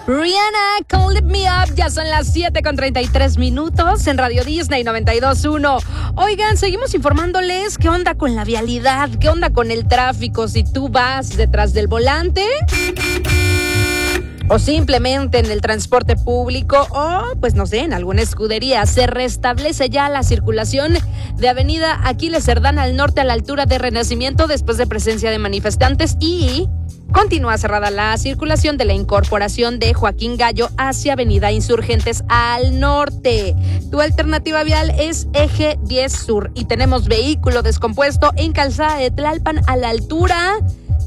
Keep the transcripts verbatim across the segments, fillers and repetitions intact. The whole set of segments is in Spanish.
Rihanna, Can't Lift Me Up, ya son las siete con treinta y tres minutos en Radio Disney noventa y dos punto uno. Oigan, seguimos informándoles qué onda con la vialidad, qué onda con el tráfico, si tú vas detrás del volante o simplemente en el transporte público o, pues no sé, en alguna escudería. Se restablece ya la circulación de Avenida Aquiles Cerdán al norte a la altura de Renacimiento después de presencia de manifestantes y continúa cerrada la circulación de la incorporación de Joaquín Gallo hacia Avenida Insurgentes al norte. Tu alternativa vial es Eje diez Sur y tenemos vehículo descompuesto en Calzada de Tlalpan a la altura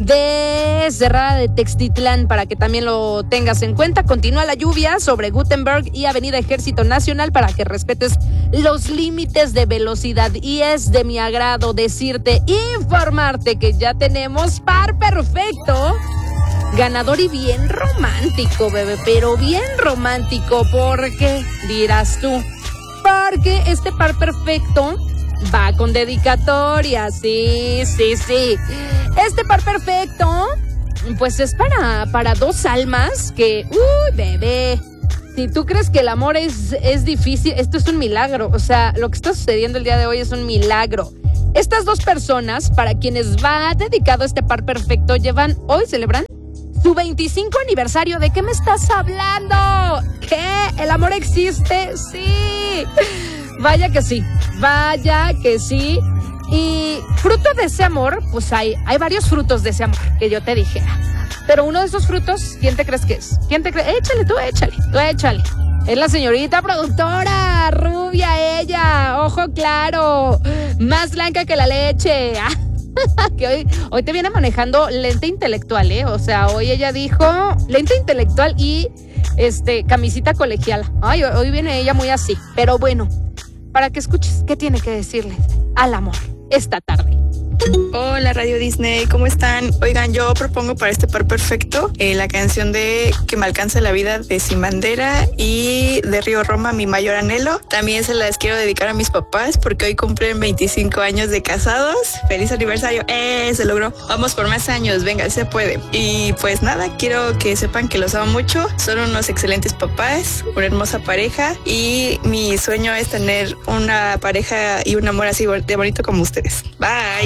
de Cerrada de Textitlán, para que también lo tengas en cuenta. Continúa la lluvia sobre Gutenberg y Avenida Ejército Nacional para que respetes los límites de velocidad. Y es de mi agrado decirte, informarte que ya tenemos par perfecto ganador y bien romántico, bebé, pero bien romántico. ¿Por qué? Dirás tú. Porque este par perfecto va con dedicatoria, sí, sí, sí. Este par perfecto, pues es para, para dos almas que, uy, bebé, si tú crees que el amor es, es difícil, esto es un milagro. O sea, lo que está sucediendo el día de hoy es un milagro. Estas dos personas, para quienes va dedicado este par perfecto, llevan, hoy celebran su veinticinco aniversario. ¿De qué me estás hablando? ¿Qué? ¿El amor existe? Sí. Vaya que sí, vaya que sí. Y fruto de ese amor, pues hay, hay varios frutos de ese amor que yo te dijera. Pero uno de esos frutos, ¿quién te crees que es? ¿Quién te cree? Échale, tú échale, tú échale. Es la señorita productora, rubia ella, ojo claro, más blanca que la leche. Que hoy, hoy te viene manejando lente intelectual, ¿eh? O sea, hoy ella dijo lente intelectual y este camisita colegiala. Ay, hoy viene ella muy así. Pero bueno, para que escuches qué tiene que decirle al amor esta tarde. Hola Radio Disney, ¿cómo están? Oigan, yo propongo para este par perfecto eh, la canción de Que me alcanza la vida de Sin Bandera y de Río Roma, Mi Mayor Anhelo. También se las quiero dedicar a mis papás porque hoy cumplen veinticinco años de casados. ¡Feliz aniversario! ¡Eh! Se logró. Vamos por más años, venga, se puede. Y pues nada, quiero que sepan que los amo mucho. Son unos excelentes papás, una hermosa pareja y mi sueño es tener una pareja y un amor así de bonito como ustedes. Bye.